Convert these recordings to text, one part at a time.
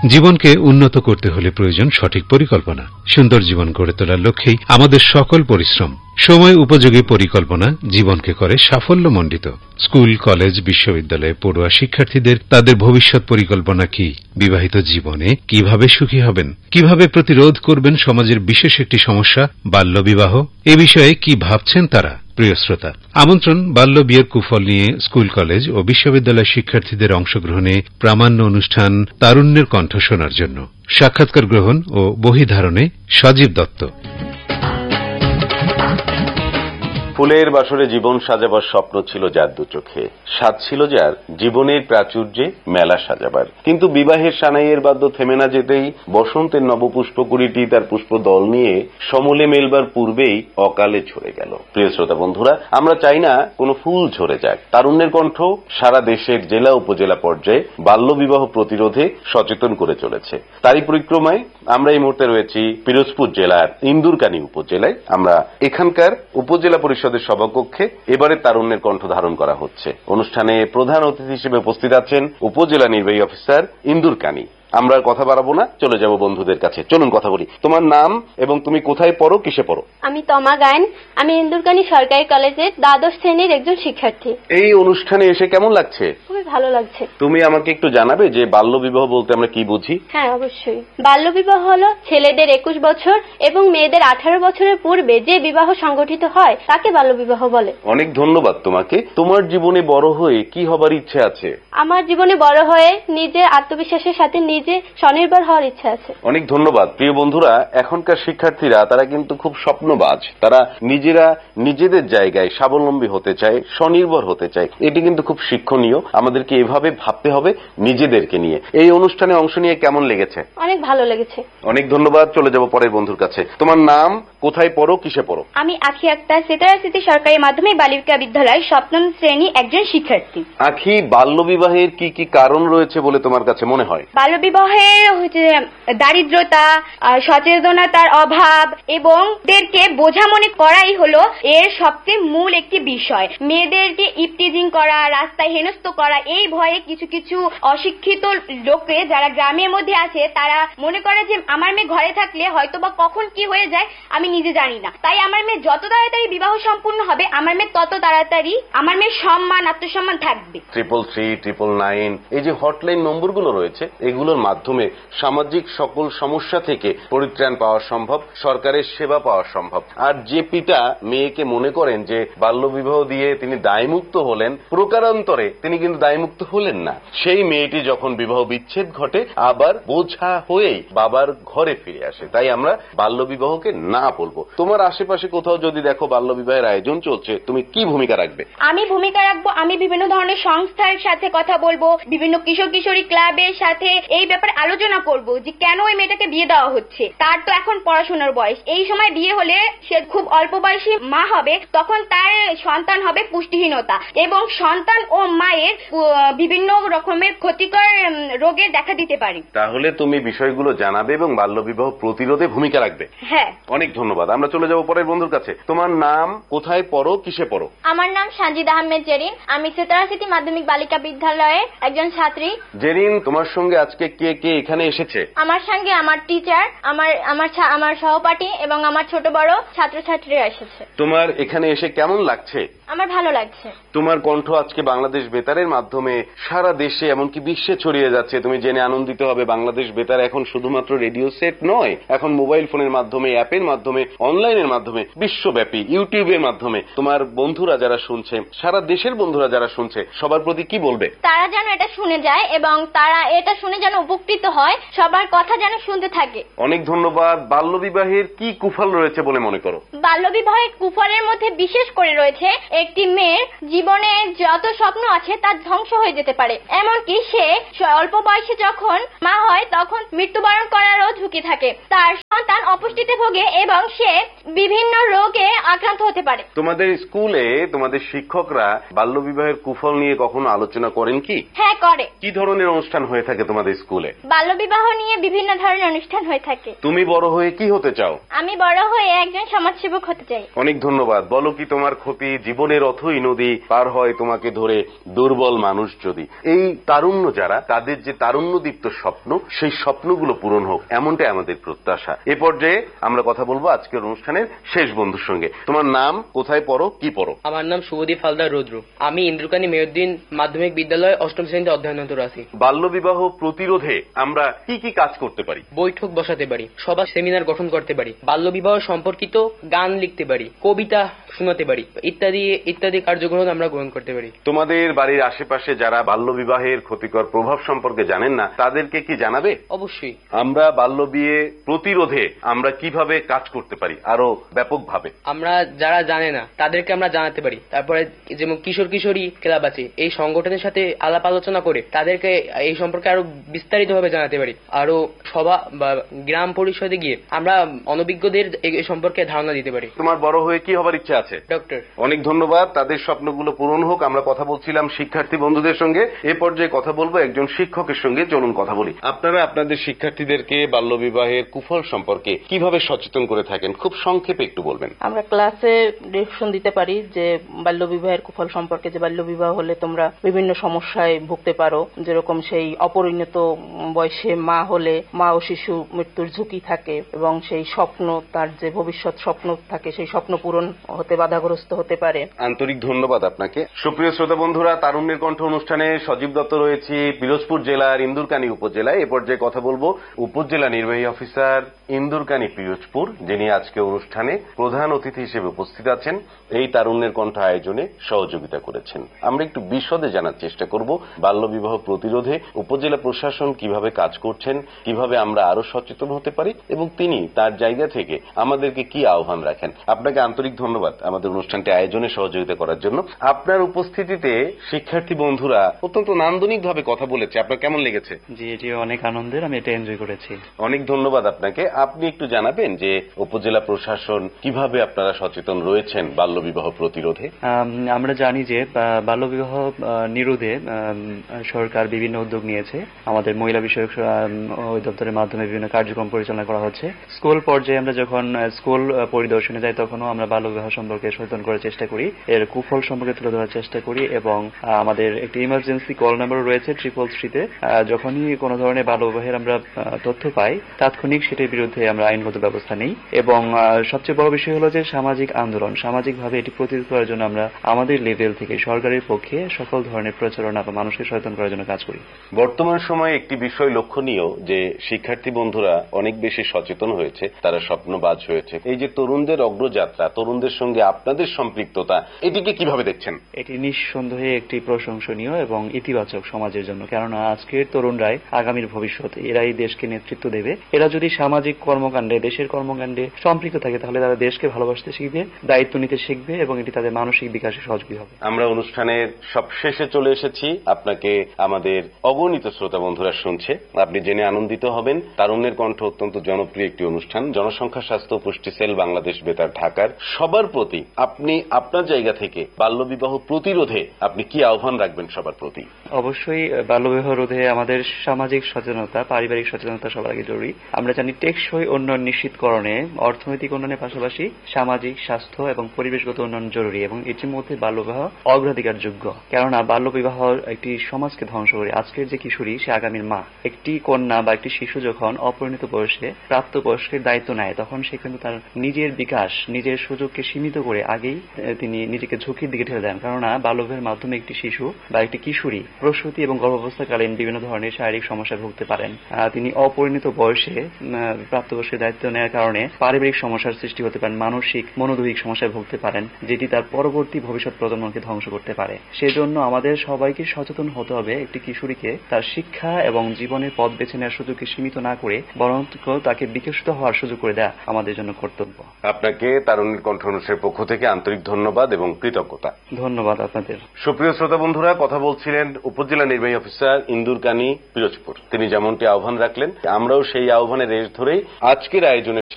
জীবনকে উন্নত করতে হলে প্রয়োজন সঠিক পরিকল্পনা। সুন্দর জীবন গড়ে তোলার লক্ষ্যেই আমাদের সকল পরিশ্রম। সময় উপযোগী পরিকল্পনা জীবনকে করে সাফল্যমণ্ডিত। স্কুল, কলেজ, বিশ্ববিদ্যালয়ে পড়ুয়া শিক্ষার্থীদের তাদের ভবিষ্যৎ পরিকল্পনা কি? বিবাহিত জীবনে কিভাবে সুখী হবেন? কিভাবে প্রতিরোধ করবেন সমাজের বিশেষ একটি সমস্যা, বাল্যবিবাহ? এ বিষয়ে কি ভাবছেন তারা? প্রিয় শ্রোতা, আমন্ত্রণ বাল্য বিয়ের কুফল নিয়ে স্কুল, কলেজ ও বিশ্ববিদ্যালয় শিক্ষার্থীদের অংশগ্রহণে প্রামাণ্য অনুষ্ঠান তারুণ্যের কণ্ঠ শোনার জন্য। সাক্ষাৎকার গ্রহণ ও বহিধারণে সজীব দত্ত। ফুলের বাসরে জীবন সাজাবার স্বপ্ন ছিল যার দু চোখে, স্বাদ ছিল যার জীবনের প্রাচুর্যে মেলা সাজাবার। কিন্তু বিবাহের সানাইয়ের বাদ্য থেমে না যেতেই বসন্তের নবপুষ্পকুড়িটি তার পুষ্পদল নিয়ে সমূলে মেলবার পূর্বেই অকালে ঝরে গেল। প্রিয় শ্রোতা বন্ধুরা, আমরা চাই না কোনো ফুল ঝরে যাক। তারুণ্যের কণ্ঠ সারা দেশের জেলা উপজেলা পর্যায়ে বাল্যবিবাহ প্রতিরোধে সচেতন করে চলেছে। তারই পরিক্রমায় আমরা এই মুহূর্তে রয়েছি পিরোজপুর জেলার ইন্দুরকানী উপজেলায়। আমরা এখানকার উপজেলা পরিষদের সভাকক্ষে এবারে তারুণ্যের কণ্ঠ ধারণ করা হচ্ছে। অনুষ্ঠানে প্রধান অতিথি হিসেবে উপস্থিত আছেন উপজেলা নির্বাহী অফিসার ইন্দুরকানী। আমরা কথা বাড়াবো না, চলে যাব বন্ধুদের কাছে। চলুন কথা বলি। তোমার নাম এবং তুমি কোথায় পড়ো, কিসে পড়ো? আমি তমা গায়েন। আমি ইন্দুরকানী সরকারি কলেজের দ্বাদশ শ্রেণীর একজন শিক্ষার্থী। এই অনুষ্ঠানে এসে কেমন লাগছে? খুবই ভালো লাগছে। তুমি আমাকে একটু জানাবে যে বাল্যবিবাহ বলতে আমরা কি বুঝি? হ্যাঁ, অবশ্যই। বাল্যবিবাহ হলো ছেলেদের 21 বছর এবং মেয়েদের 18 বছরের পূর্বে যে বিবাহ সংগঠিত হয় তাকে বাল্যবিবাহ বলে। অনেক ধন্যবাদ তোমাকে। তোমার জীবনে বড় হয়ে কি হবার ইচ্ছে আছে? আমার জীবনে বড় হয়ে নিজের আত্মবিশ্বাসের সাথে নিজে স্বনির্ভর হওয়ার ইচ্ছা আছে। অনেক ধন্যবাদ। প্রিয় বন্ধুরা, এখনকার শিক্ষার্থীরা তারা কিন্তু খুব স্বপ্নবাজ। তারা নিজেরা নিজেদের জায়গায় স্বাবলম্বী হতে চায়, স্বনির্ভর হতে চায়। এটি কিন্তু খুব শিক্ষণীয়। আমাদেরকে এভাবে ভাবতে হবে নিজেদেরকে নিয়ে। এই অনুষ্ঠানে অংশ নিয়ে কেমন লেগেছে? অনেক ভালো লেগেছে। অনেক ধন্যবাদ। চলে যাব পরের বন্ধুর কাছে। তোমার নাম, কোথায় পড়ো, কিসে পড়ো? আমি আখি আক্তার, সেতারা সিটি সরকারি মাধ্যমিক বালিকা বিদ্যালয় সপ্তম শ্রেণী একজন শিক্ষার্থী। আখি, বাল্যবিবাহের কি কি কারণ রয়েছে বলে তোমার কাছে মনে হয়? বাল্যবিবাহের দারিদ্রতা, সচেতনতার অভাব এবং মেয়েদেরকে বোঝা মনে করাই হলো এর সবচেয়ে মূল একটি বিষয়। মেয়েদেরকে ইপটিজিং করা, রাস্তায় হেনস্থ করা, এই ভয়ে কিছু কিছু অশিক্ষিত লোকে যারা গ্রামের মধ্যে আছে তারা মনে করে যে আমার মেয়ে ঘরে থাকলে হয়তো বা কখন কি হয়ে যায় আমি নিজে জানি না, তাই আমার মেয়ে যত তাড়াতাড়ি বিবাহ সম্পূর্ণ হবে আমার মেয়ে তত তাড়াতাড়ি আমার মেয়ের সম্মান, আত্মসম্মান থাকবে। 333, 999 এই যে হটলাইন নম্বরগুলো রয়েছে, এগুলোর মাধ্যমে সামাজিক সকল সমস্যা থেকে পরিত্রাণ পাওয়া সম্ভব, সরকারের সেবা পাওয়া সম্ভব। আর যে পিতা মেয়েকে মনে করেন যে বাল্যবিবাহ দিয়ে তিনি দায়মুক্ত হলেন, প্রকারান্তরে তিনি কিন্তু দায়মুক্ত হলেন না। সেই মেয়েটি যখন বিবাহ বিচ্ছেদ ঘটে আবার বোঝা হয়েই বাবার ঘরে ফিরে আসে। তাই আমরা বাল্যবিবাহকে না বলবো। তোমার আশেপাশে কোথাও যদি দেখো বাল্যবিবাহের আয়োজন চলছে, তুমি কি ভূমিকা রাখবে? আমি ভূমিকা রাখবো, আমি বিভিন্ন ধরনের সংস্থার সাথে কথা বলবো, বিভিন্ন কিশোর কিশোরী ক্লাবের সাথে এই ব্যাপারে আলোচনা করব যে কেন ওই মেয়েটাকে বিয়ে দেওয়া হচ্ছে। তার তো এখন পড়াশোনার বয়স, এই সময় বিয়ে হলে সে খুব অল্প বয়সী মা হবে, তখন তার সন্তান হবে পুষ্টিহীনতা এবং সন্তান ও মায়ের বিভিন্ন রকমের ক্ষতিকর রোগে দেখা দিতে পারে। তাহলে তুমি বিষয়গুলো জানাবে এবং বাল্যবিবাহ প্রতিরোধে ভূমিকা রাখবে। হ্যাঁ, অনেক ধন্যবাদ। আমরা চলে যাব পরের বন্ধুর কাছে। তোমার নাম, কোথায় পড়ো, কিসে পড়ো? আমার নাম সানজিদ আহমেদ জেরিন। আমি সেতারা সিটি মাধ্যমিক বালিকা বিদ্যালয়ের একজন ছাত্রী। জেরিন, তোমার সঙ্গে আজকে কে কে এখানে এসেছে? আমার সঙ্গে আমার টিচার, আমার সহপাঠী এবং আমার ছোট বড় ছাত্রছাত্রীরা এসেছে। তোমার এখানে এসে কেমন লাগছে? আমার ভালো লাগছে। তোমার কণ্ঠ আজকে বাংলাদেশ বেতারের মাধ্যমে সারা দেশে এমনকি বিশ্বে ছড়িয়ে যাচ্ছে। তুমি জেনে আনন্দিত হবে বাংলাদেশ বেতার এখন শুধুমাত্র রেডিও সেট নয়, এখন মোবাইল ফোনের মাধ্যমে, অ্যাপের মাধ্যমে, অনলাইনের মাধ্যমে, বিশ্বব্যাপী ইউটিউবের মাধ্যমে তোমার বন্ধুরা যারা শুনছে, সারা দেশের বন্ধুরা যারা শুনছে, সবার প্রতি কি বলবে? তারা যেন এটা শুনে যায় এবং তারা এটা শুনে যেন উপকৃত হয়, সবার কথা যেন শুনতে থাকে। অনেক ধন্যবাদ। বাল্যবিবাহের কি কুফল রয়েছে বলে মনে করো? বাল্যবিবাহের কুফলের মধ্যে বিশেষ করে রয়েছে একটি মেয়ের জীবনে যত স্বপ্ন আছে তা ধ্বংস হয়ে যেতে পারে। এমনকি সে অল্প বয়সে যখন মা হয় তখন মৃত্যুবরণ করারও ঝুঁকি থাকে। তার সন্তান অপুষ্টিতে ভোগে এবং সে বিভিন্ন রোগে আক্রান্ত হতে পারে। তোমাদের স্কুলে তোমাদের শিক্ষকরা বাল্যবিবাহের কুফল নিয়ে কখনো আলোচনা করেন কি? হ্যাঁ, করে। কি ধরনের অনুষ্ঠান হয়ে থাকে তোমাদের স্কুলে? বাল্যবিবাহ নিয়ে বিভিন্ন ধরনের অনুষ্ঠান হয়ে থাকে। তুমি বড় হয়ে কি হতে চাও? আমি বড় হয়ে একজন সমাজসেবক হতে চাই। অনেক ধন্যবাদ। বলো কি তোমার ক্ষতি? জীবনের অথই নদী পার হয় তোমাকে ধরে দুর্বল মানুষ যদি। এই তারুণ্য যারা, তাদের যে তারুণ্যদীপ্ত স্বপ্ন, সেই স্বপ্নগুলো পূরণ হোক, এমনটাই আমাদের প্রত্যাশা। এ পর্যায়ে আমরা কথা বলবো আজকের অনুষ্ঠানের শেষ বন্ধুর সঙ্গে। তোমার নাম, কোথায় পড়ো, কি পড়ো? আমার নাম শুভদীপ হালদার রুদ্র। আমি ইন্দ্রকানী মেয়ুদ্দিন মাধ্যমিক বিদ্যালয়ে অষ্টম শ্রেণীতে অধ্যয়নরত আছি। বাল্যবিবাহ প্রতিরোধে আমরা কি কি কাজ করতে পারি? বৈঠক বসাতে পারি, সভা সেমিনার গঠন করতে পারি, বাল্যবিবাহ সম্পর্কিত গান লিখতে পারি, কবিতা শোনাতে পারি, ইত্যাদি ইত্যাদি কার্যক্রম আমরা গ্রহণ করতে পারি। তোমাদের বাড়ির আশেপাশে যারা বাল্যবিবাহের ক্ষতিকর প্রভাব সম্পর্কে জানেন না, তাদেরকে কি জানাবে? অবশ্যই। আমরা বাল্যবিয়ে প্রতিরোধে আমরা কিভাবে কাজ করতে পারি আরো ব্যাপকভাবে? আমরা যারা জানে না তাদেরকে আমরা জানাতে পারি। তারপরে যেমন কিশোর কিশোরী ক্লাব আছে, এই সংগঠনের সাথে আলাপ আলোচনা করে তাদেরকে এই সম্পর্কে আরো বিস্তারিতভাবে জানাতে পারি। আরো সভা বা গ্রাম পরিষদে গিয়ে আমরা অনভিজ্ঞদের এই সম্পর্কে ধারণা দিতে পারি। তোমার বড় হয়ে কি হবার ইচ্ছা আছে? ডক্টর। অনেক ধন্যবাদ। তাদের স্বপ্নগুলো পূরণ হোক। আমরা কথা বলছিলাম শিক্ষার্থী বন্ধুদের সঙ্গে। এ পর্যায়ে কথা বলবো একজন শিক্ষকের সঙ্গে। চলুন কথা বলি। আপনারা আপনাদের শিক্ষার্থীদেরকে বাল্যবিবাহের কুফল সম্পর্কে কিভাবে সচেতন করে থাকেন, খুব সংক্ষেপে একটু বলবেন। আমরা ক্লাসে ডিরেকশন দিতে পারি যে বাল্যবিবাহের কুফল সম্পর্কে, যে বাল্যবিবাহ হলে তোমরা বিভিন্ন সমস্যায় ভুগতে পারো, যেরকম সেই অপরিণত বয়সে মা হলে মা ও শিশু মৃত্যুর ঝুঁকি থাকে এবং সেই স্বপ্ন, তার যে ভবিষ্যৎ স্বপ্ন থাকে, সেই স্বপ্ন পূরণ হতে বাধাগ্রস্ত হতে পারে। আন্তরিক ধন্যবাদ আপনাকে। সুপ্রিয় শ্রোতা বন্ধুরা, তারুণ্যের কণ্ঠ অনুষ্ঠানে সজীব দত্ত রয়েছি পিরোজপুর জেলার ইন্দুরকানী উপজেলায়। এ পর্যায়ে কথা বলবো উপজেলা নির্বাহী অফিসার ইন্দুরকানী পিরোজপুর, যিনি আজকে অনুষ্ঠানে প্রধান অতিথি হিসেবে উপস্থিত আছেন, এই তারুণ্যের কণ্ঠ আয়োজনে সহযোগিতা করেছেন। আমরা একটু বিশদে জানার চেষ্টা করব বাল্যবিবাহ প্রতিরোধে উপজেলা প্রশাসন কিভাবে কাজ করছেন, কিভাবে আমরা আরো সচেতন হতে পারি এবং তিনি তার জায়গা থেকে আমাদেরকে কি আহ্বান রাখেন। আপনাকে আন্তরিক ধন্যবাদ আমাদের অনুষ্ঠানটি আয়োজনে সহযোগিতা করার জন্য। আপনার উপস্থিতিতে শিক্ষার্থী বন্ধুরা অত্যন্ত নান্দনিকভাবে কথা বলেছে। আপনার কেমন লেগেছে? জি, এটি অনেক আনন্দের, আমি এটা এনজয় করেছি। অনেক ধন্যবাদ আপনাকে। আপনি একটু জানাবেন যে উপজেলা প্রশাসন কিভাবে আপনারা সচেতন রয়েছেন বাল্যবিবাহ প্রতিরোধে? আমরা জানি যে বাল্যবিবাহ নিরোধে সরকার বিভিন্ন উদ্যোগ নিয়েছে। আমাদের মহিলা বিষয়ক অধিদপ্তরের মাধ্যমে বিভিন্ন কার্যক্রম পরিচালনা করা হচ্ছে। স্কুল পর্যায়ে আমরা যখন স্কুল পরিদর্শনে যাই তখনও আমরা বাল্যবিবাহ সম্পর্কে সচেতন করার চেষ্টা করি, এর কুফল সম্পর্কে তুলে ধরার চেষ্টা করি এবং আমাদের একটি ইমার্জেন্সি কল নাম্বার রয়েছে 333-তে। যখনই কোনো ধরনের বাল্যবিবাহের আমরা তথ্য পাই তাৎক্ষণিক সেটির বিরুদ্ধে আমরা আইনগত ব্যবস্থা নিই এবং সবচেয়ে বড় বিষয় হলো যে সামাজিক আন্দোলন, সামাজিকভাবে এটি প্রতিরোধ করার জন্য আমরা আমাদের লেভেল থেকে সরকারের পক্ষে সকল ধরনের প্রচারণা বা মানুষকে সচেতন করার জন্য কাজ করি। বর্তমান সময়ে একটি বিষয় লক্ষণীয় যে শিক্ষার্থী বন্ধুরা অনেক বেশি সচেতন হয়েছে, তারা স্বপ্নবাজ হয়েছে। এই যে তরুণদের অগ্রযাত্রা, তরুণদের সঙ্গে আপনাদের সম্পৃক্ততা, এটিকে কিভাবে দেখছেন? এটি নিঃসন্দেহে একটি প্রশংসনীয় এবং ইতিবাচক সমাজের জন্য, কেননা আজকের তরুণরাই আগামীর ভবিষ্যৎ, এরাই দেশকে নেতৃত্ব দেবে। এরা যদি সামাজিক কর্মকাণ্ডে, দেশের কর্মকাণ্ডে সম্পৃক্ত থাকে তাহলে তারা দেশকে ভালোবাসতে শিখবে, দায়িত্ব নিতে শিখবে এবং এটি তাদের মানসিক বিকাশে সহযোগী হবে। আমরা অনুষ্ঠানের সব শেষে চলে এসেছি। আপনাকে আমাদের অগণিত শ্রোতা বন্ধুরা শুনছে, আপনি জেনে আনন্দিত হবেন। তারুণ্যের কণ্ঠ অত্যন্ত জনপ্রিয় একটি অনুষ্ঠান। জনসংখ্যা স্বাস্থ্য পুষ্টি সেল বাংলাদেশ বেতার ঢাকার সবার প্রতি আপনি আপনার জায়গা থেকে বাল্যবিবাহ প্রতিরোধে আপনি কি আহ্বান রাখবেন সবার প্রতি? অবশ্যই বাল্যবিবাহ রোধে আমাদের সামাজিক সচেতনতা, পারিবারিক সচেতনতা সবার আগে জরুরি। আমরা জানি টেকসই উন্নয়ন নিশ্চিতকরণে অর্থনৈতিক উন্নয়নের পাশাপাশি সামাজিক, স্বাস্থ্য এবং পরিবেশগত উন্নয়ন জরুরি এবং এটির মধ্যে বাল্যবিবাহ অগ্রাধিকার যোগ্য। কেননা বাল্যবিবাহ একটি সমাজকে ধ্বংস করে। আজকের যে কিশোরী সে আগামীর মা। একটি কন্যা বা একটি শিশু যখন অপরিণত বয়সে প্রাপ্তবয়স্কের দায়িত্ব নেয় তখন সে কিন্তু তার নিজের বিকাশ, নিজের সুযোগকে সীমিত করে আগেই তিনি নিজেকে ঝুঁকির দিকে ঠেলে দেন। কেননা বাল্যবিবাহের মাধ্যমে একটি শিশু বা একটি কিশোরী প্রসূতি এবং গর্ভাবস্থাকালীন বিভিন্ন ধরনের শারীরিক সমস্যায় ভুগতে পারেন। তিনি অপরিণত বয়সে প্রাপ্তবয়স্কের দায়িত্ব নেওয়ার কারণে পারিবারিক সমস্যার সৃষ্টি হতে পারেন, মানসিক মনোদৈহিক সমস্যায় ভুগতে পারেন, যেটি তার পরবর্তী ভবিষ্যৎ প্রজন্মকে ধ্বংস করতে পারে। সেজন্য আমাদের সবাইকে সচেতন হতে হবে। একটি কিশোরীকে তার শিক্ষা এবং জীবনের পথ বেছে নেওয়ার সুযোগকে সীমিত না করে বরং তাকে বিকশিত হওয়ার সুযোগ করে দেয়া আমাদের জন্য কর্তব্য। আপনাকে তারুণ্যের কণ্ঠ অনুষ্ঠানের পক্ষ থেকে আন্তরিক ধন্যবাদ এবং কৃতজ্ঞতা। ধন্যবাদ আপনাদের। সুপ্রিয় শ্রোতা বন্ধুরা, কথা বলছিলেন উপজেলা নির্বাহী অফিসার ইন্দুরকানী পিরোজপুর। তিনি যেমনটি আহ্বান রাখলেন, আমরাও সেই আহ্বানের রেশ ধরেই আজকের আয়োজনে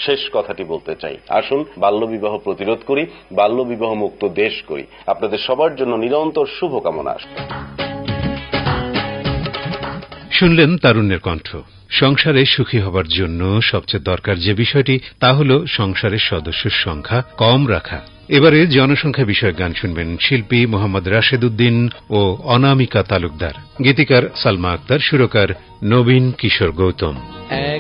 শেষ কথাটি বলতে চাই, আসুন বাল্যবিবাহ প্রতিরোধ করি, বাল্যবিবাহ মুক্ত দেশ করি। আপনাদের সবার জন্য নিরন্তর শুভকামনা। শুনলেন তারুণ্যের কণ্ঠ। সংসারে সুখী হবার জন্য সবচেয়ে দরকার যে বিষয়টি, তা হল সংসারের সদস্যের সংখ্যা কম রাখা। এবারে জনসংখ্যা বিষয়ক গান শুনবেন শিল্পী মোহাম্মদ রাশেদ উদ্দিন ও অনামিকা তালুকদার, গীতিকার সালমা আক্তার, সুরকার নবীন কিশোর গৌতম। এক